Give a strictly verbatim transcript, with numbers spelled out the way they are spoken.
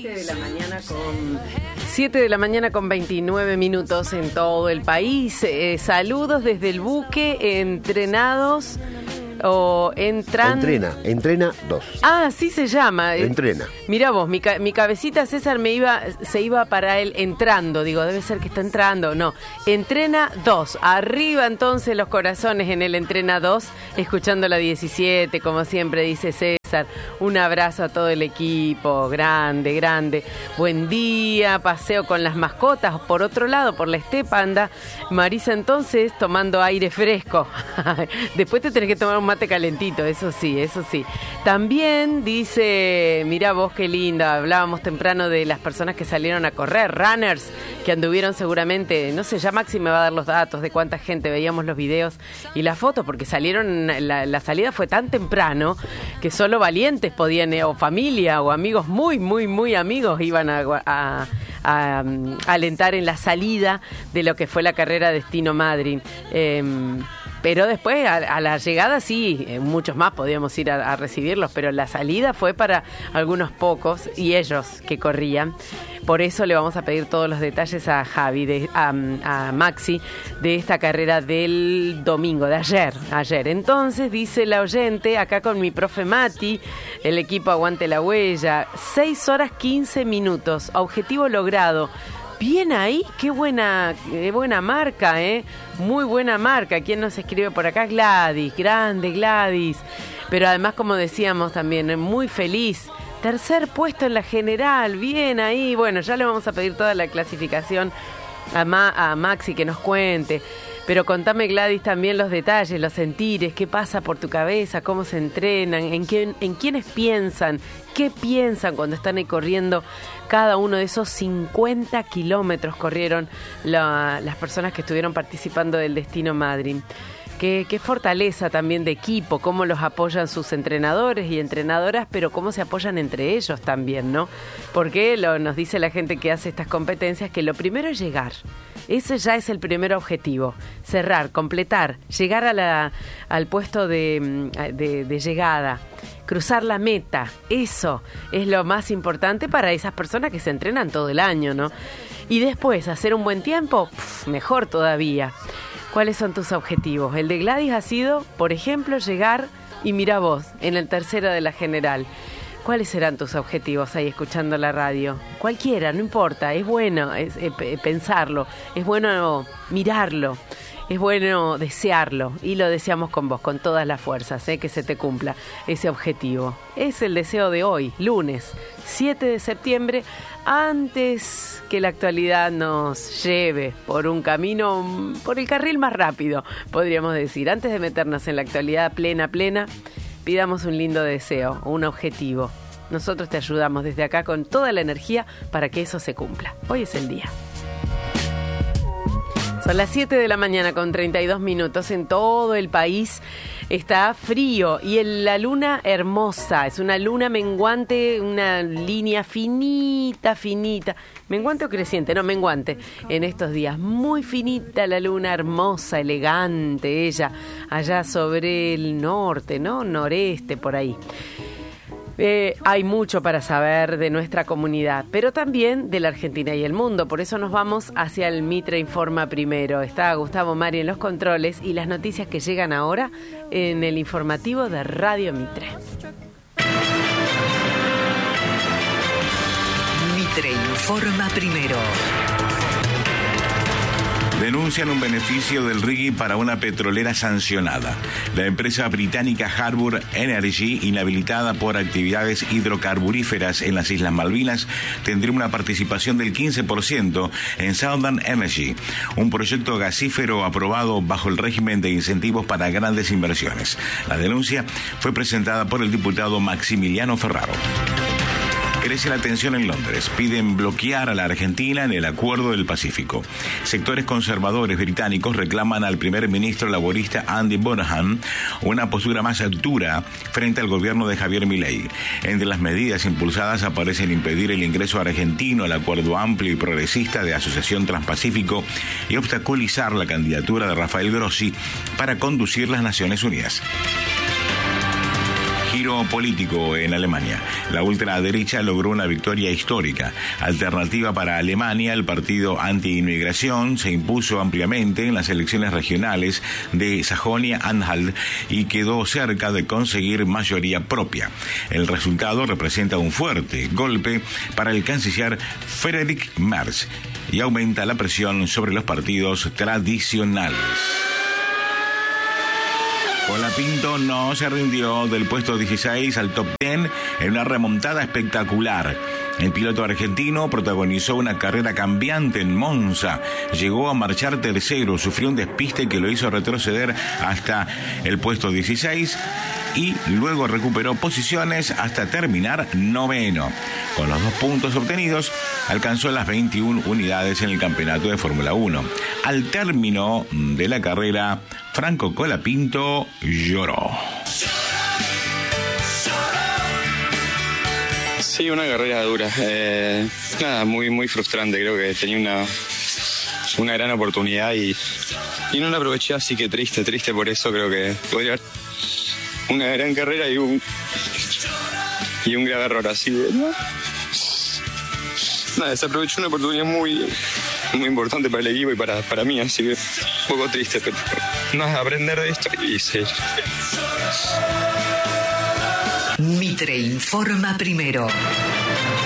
siete de la mañana con siete de la mañana con veintinueve minutos en todo el país. Eh, saludos desde el buque Entrenados o entran... Entrena, entrena dos. Ah, sí se llama. Entrena. Mirá vos, mi, ca- mi cabecita César me iba, se iba para él entrando. Digo, debe ser que está entrando. No, Entrena dos. Arriba entonces los corazones en el Entrena dos, escuchando la diecisiete, como siempre dice César. Un abrazo a todo el equipo, grande, grande. Buen día, paseo con las mascotas. Por otro lado, por la estepa anda Marisa entonces tomando aire fresco. Después te tenés que tomar un mate calentito, eso sí, eso sí. También dice, mirá vos qué linda, hablábamos temprano de las personas que salieron a correr, runners, que anduvieron seguramente, no sé, ya Maxi me va a dar los datos de cuánta gente, veíamos los videos y las fotos, porque salieron, la, la salida fue tan temprano que solo valientes podían, o familia o amigos muy, muy, muy amigos iban a, a, a, a alentar en la salida de lo que fue la carrera Destino Madryn. Eh, Pero después, a, a la llegada sí, eh, muchos más podíamos ir a, a recibirlos, pero la salida fue para algunos pocos y ellos que corrían. Por eso le vamos a pedir todos los detalles a Javi, de, a, a Maxi, de esta carrera del domingo, de ayer, ayer. Entonces, dice la oyente, acá con mi profe Mati, el equipo Aguante la Huella, seis horas quince minutos, objetivo logrado. Bien ahí, qué buena, qué buena marca, ¿eh? Muy buena marca. ¿Quién nos escribe por acá? Gladys, grande Gladys. Pero además, como decíamos también, muy feliz. Tercer puesto en la general, bien ahí. Bueno, ya le vamos a pedir toda la clasificación a, Ma, a Maxi que nos cuente. Pero contame, Gladys, también los detalles, los sentires, qué pasa por tu cabeza, cómo se entrenan, en quién, en quiénes piensan, qué piensan cuando están ahí corriendo. Cada uno de esos cincuenta kilómetros corrieron la, las personas que estuvieron participando del Destino Madryn. Qué, qué fortaleza también de equipo, cómo los apoyan sus entrenadores y entrenadoras, pero cómo se apoyan entre ellos también, ¿no? Porque lo, nos dice la gente que hace estas competencias que lo primero es llegar. Ese ya es el primer objetivo, cerrar, completar, llegar a la, al puesto de, de, de llegada, cruzar la meta. Eso es lo más importante para esas personas que se entrenan todo el año, ¿no? Y después, hacer un buen tiempo, pff, mejor todavía. ¿Cuáles son tus objetivos? El de Gladys ha sido, por ejemplo, llegar, y mira vos, en el tercero de la general. ¿Cuáles serán tus objetivos ahí escuchando la radio? Cualquiera, no importa, es bueno es, es, pensarlo, es bueno mirarlo, es bueno desearlo y lo deseamos con vos, con todas las fuerzas, ¿eh? Que se te cumpla ese objetivo. Es el deseo de hoy, lunes siete de septiembre, antes que la actualidad nos lleve por un camino, por el carril más rápido, podríamos decir. Antes de meternos en la actualidad plena, plena, pidamos un lindo deseo, un objetivo. Nosotros te ayudamos desde acá con toda la energía para que eso se cumpla. Hoy es el día. Son las siete de la mañana con treinta y dos minutos en todo el país. Está frío y el, la luna hermosa. Es una luna menguante, una línea finita, finita. ¿Menguante o creciente? No, menguante. En estos días, muy finita la luna, hermosa, elegante ella, allá sobre el norte, ¿no? Noreste, por ahí. Eh, hay mucho para saber de nuestra comunidad, pero también de la Argentina y el mundo. Por eso nos vamos hacia el Mitre Informa primero. Está Gustavo Mari en los controles y las noticias que llegan ahora en el informativo de Radio Mitre. Mitre Informa primero. Denuncian un beneficio del R I G I para una petrolera sancionada. La empresa británica Harbour Energy, inhabilitada por actividades hidrocarburíferas en las Islas Malvinas, tendría una participación del quince por ciento en Southern Energy, un proyecto gasífero aprobado bajo el régimen de incentivos para grandes inversiones. La denuncia fue presentada por el diputado Maximiliano Ferraro. Crece la tensión en Londres. Piden bloquear a la Argentina en el Acuerdo del Pacífico. Sectores conservadores británicos reclaman al primer ministro laborista Andy Burnham una postura más dura frente al gobierno de Javier Milei. Entre las medidas impulsadas aparecen impedir el ingreso argentino al Acuerdo Amplio y Progresista de Asociación Transpacífico y obstaculizar la candidatura de Rafael Grossi para conducir las Naciones Unidas. Giro cambio político en Alemania. La ultraderecha logró una victoria histórica. Alternativa para Alemania, el partido anti-inmigración, se impuso ampliamente en las elecciones regionales de Sajonia-Anhalt y quedó cerca de conseguir mayoría propia. El resultado representa un fuerte golpe para el canciller Friedrich Merz y aumenta la presión sobre los partidos tradicionales. Colapinto no se rindió del puesto dieciséis al top diez en una remontada espectacular. El piloto argentino protagonizó una carrera cambiante en Monza. Llegó a marchar tercero, sufrió un despiste que lo hizo retroceder hasta el puesto dieciséis y luego recuperó posiciones hasta terminar noveno. Con los dos puntos obtenidos, alcanzó las veintiuna unidades en el campeonato de Fórmula uno. Al término de la carrera, Franco Colapinto lloró. Sí, una carrera dura. Eh, nada, muy muy frustrante. Creo que tenía una, una gran oportunidad y, y no la aproveché, así que triste, triste por eso. Creo que podría haber una gran carrera y un, y un grave error así. ¿No? Nada, desaprovechó una oportunidad muy, muy importante para el equipo y para, para mí, así que un poco triste, pero nada, aprender de esto y seguir. Mitre informa primero.